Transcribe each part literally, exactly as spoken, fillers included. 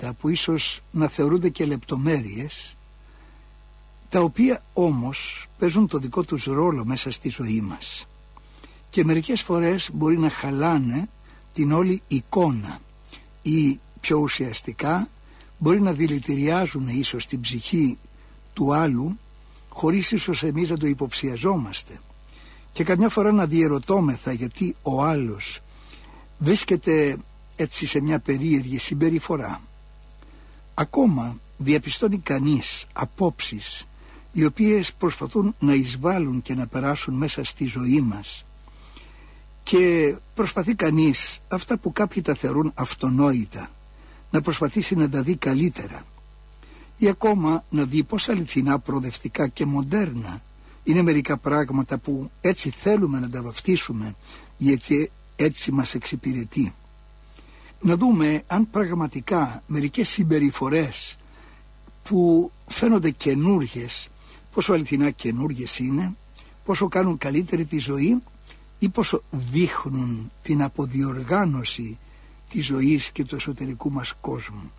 πράγματα που ίσως να θεωρούνται και λεπτομέρειες, τα οποία όμως παίζουν το δικό τους ρόλο μέσα στη ζωή μας και μερικές φορές μπορεί να χαλάνε την όλη εικόνα ή πιο ουσιαστικά μπορεί να δηλητηριάζουν ίσως την ψυχή του άλλου χωρίς ίσως εμείς να το υποψιαζόμαστε και καμιά φορά να διερωτώμεθα γιατί ο άλλος βρίσκεται έτσι σε μια περίεργη συμπεριφορά. Ακόμα διαπιστώνει κανείς απόψεις οι οποίες προσπαθούν να εισβάλλουν και να περάσουν μέσα στη ζωή μας και προσπαθεί κανείς αυτά που κάποιοι τα θεωρούν αυτονόητα να προσπαθήσει να τα δει καλύτερα ή ακόμα να δει πως αληθινά, προοδευτικά και μοντέρνα είναι μερικά πράγματα που έτσι θέλουμε να τα βαφτίσουμε γιατί έτσι μας εξυπηρετεί. Να δούμε αν πραγματικά μερικές συμπεριφορές που φαίνονται καινούργιες, πόσο αληθινά καινούργιες είναι, πόσο κάνουν καλύτερη τη ζωή ή πόσο δείχνουν την αποδιοργάνωση της ζωής και του εσωτερικού μας κόσμου.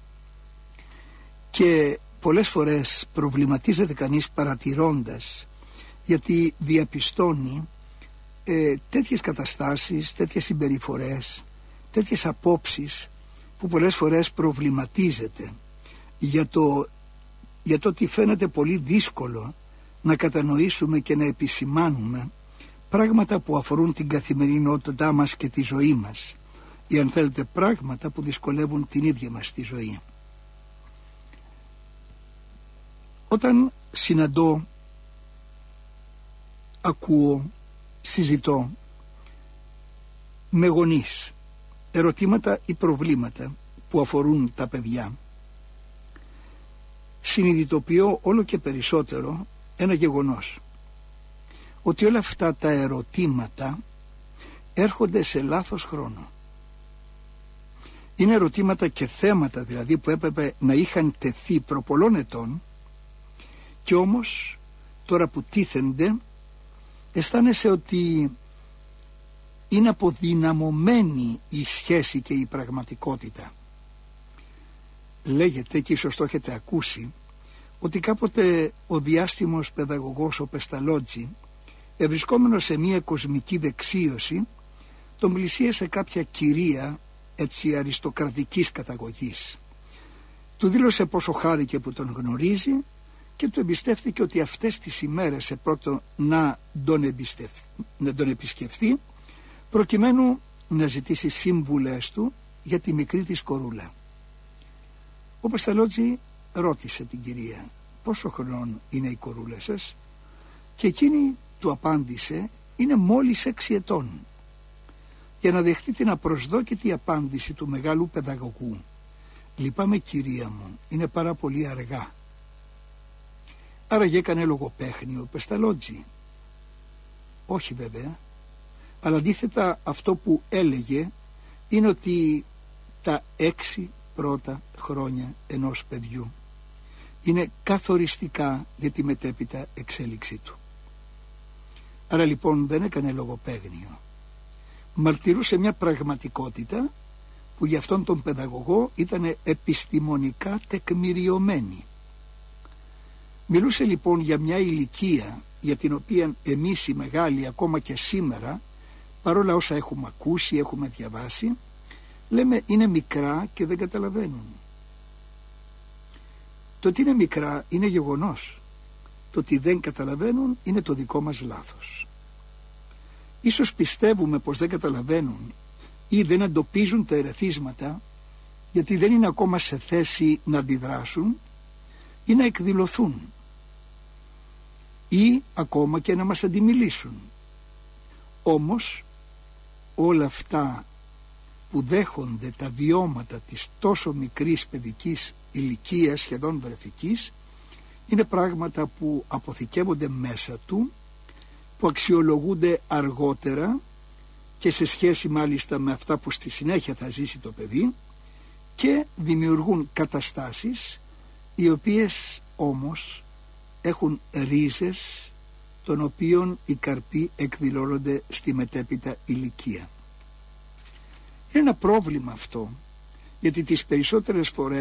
Και πολλές φορές προβληματίζεται κανείς παρατηρώντας, γιατί διαπιστώνει ε, τέτοιες καταστάσεις, τέτοιες συμπεριφορές, τέτοιες απόψεις που πολλές φορές προβληματίζεται για το, για το ότι φαίνεται πολύ δύσκολο να κατανοήσουμε και να επισημάνουμε πράγματα που αφορούν την καθημερινότητά μας και τη ζωή μας ή αν θέλετε πράγματα που δυσκολεύουν την ίδια μας τη ζωή. Όταν συναντώ, ακούω, συζητώ με γονείς ερωτήματα ή προβλήματα που αφορούν τα παιδιά, συνειδητοποιώ όλο και περισσότερο ένα γεγονός, ότι όλα αυτά τα ερωτήματα έρχονται σε λάθος χρόνο. Είναι ερωτήματα και θέματα δηλαδή που έπρεπε να είχαν τεθεί προ πολλών ετών και όμως τώρα που τίθενται αισθάνεσαι ότι είναι αποδυναμωμένη η σχέση και η πραγματικότητα. Λέγεται και ίσως το έχετε ακούσει ότι κάποτε ο διάστημος παιδαγωγός ο Πεσταλότζι, ευρισκόμενος σε μια κοσμική δεξίωση, τον πλησίασε κάποια κυρία έτσι αριστοκρατικής καταγωγής. Του δήλωσε πόσο χάρηκε που τον γνωρίζει και του εμπιστεύτηκε ότι αυτές τις ημέρες επρόκειτο να τον, εμπιστευ... να τον επισκεφθεί προκειμένου να ζητήσει σύμβουλες του για τη μικρή της κορούλα. Ο Πεσταλότζι ρώτησε την κυρία πόσο χρονών είναι η κορούλα σας και εκείνη του απάντησε είναι μόλις έξι ετών. Για να δεχτεί την απροσδόκητη απάντηση του μεγάλου παιδαγωγού, λυπάμαι κυρία μου, είναι πάρα πολύ αργά. Άραγε έκανε λογοπαίχνη ο Πεσταλότζι? Όχι βέβαια, αλλά αντίθετα αυτό που έλεγε είναι ότι τα έξι πρώτα χρόνια ενός παιδιού είναι καθοριστικά για τη μετέπειτα εξέλιξή του. Άρα λοιπόν δεν έκανε λογοπαίγνιο. Μαρτυρούσε μια πραγματικότητα που για αυτόν τον παιδαγωγό ήταν επιστημονικά τεκμηριωμένη. Μιλούσε λοιπόν για μια ηλικία για την οποία εμείς οι μεγάλοι ακόμα και σήμερα, παρόλα όσα έχουμε ακούσει, έχουμε διαβάσει, λέμε είναι μικρά και δεν καταλαβαίνουν. Το ότι είναι μικρά είναι γεγονός. Το ότι δεν καταλαβαίνουν είναι το δικό μας λάθος. Ίσως πιστεύουμε πως δεν καταλαβαίνουν ή δεν εντοπίζουν τα ερεθίσματα γιατί δεν είναι ακόμα σε θέση να αντιδράσουν ή να εκδηλωθούν ή ακόμα και να μας αντιμιλήσουν. Όμως όλα αυτά που δέχονται τα βιώματα της τόσο μικρής παιδικής ηλικίας, σχεδόν βρεφικής, είναι πράγματα που αποθηκεύονται μέσα του, που αξιολογούνται αργότερα και σε σχέση μάλιστα με αυτά που στη συνέχεια θα ζήσει το παιδί και δημιουργούν καταστάσεις οι οποίες όμως έχουν ρίζες των οποίων οι καρποί εκδηλώνονται στη μετέπειτα ηλικία. Είναι ένα πρόβλημα αυτό, γιατί τις περισσότερες φορές